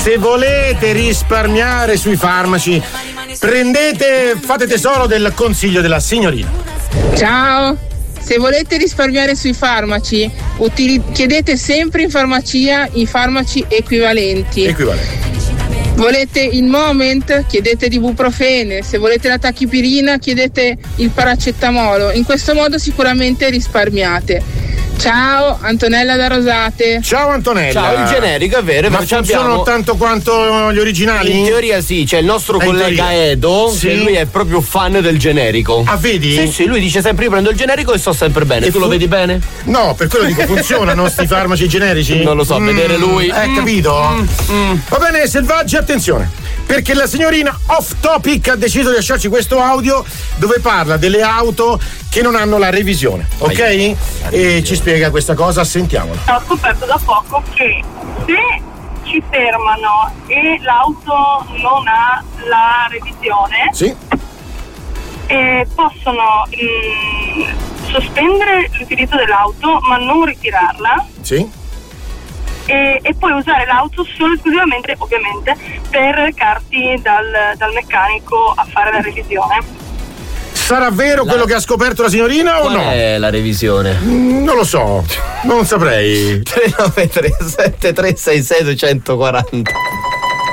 Se volete risparmiare sui farmaci, fate tesoro del consiglio della signorina. Ciao, se volete risparmiare sui farmaci, chiedete sempre in farmacia i farmaci equivalenti. Volete il Moment? Chiedete di ibuprofene. Se volete la tachipirina, chiedete il paracetamolo. In questo modo sicuramente risparmiate. Ciao, Antonella da Rosate. Ciao Antonella. Ciao, il generico è vero. Ma funzionano tanto quanto gli originali? In teoria sì, c'è il nostro collega Edo, sì, che lui è proprio fan del generico. Ah, vedi? Sì, lui dice sempre io prendo il generico e sto sempre bene. E tu lo vedi bene? No, per quello dico, funzionano sti farmaci generici? Non lo so, vedere lui. Capito? Va bene, selvaggi, attenzione, perché la signorina Off Topic ha deciso di lasciarci questo audio dove parla delle auto che non hanno la revisione, ok? E ci spiega questa cosa, sentiamola. Ho scoperto da poco che se ci fermano e l'auto non ha la revisione, sì, possono sospendere l'utilizzo dell'auto ma non ritirarla. Sì. E poi usare l'auto solo e esclusivamente, ovviamente, per recarti dal meccanico a fare la revisione. Sarà vero quello che ha scoperto la signorina o no? Qual è la revisione? Non lo so, non saprei. 393 7366 240.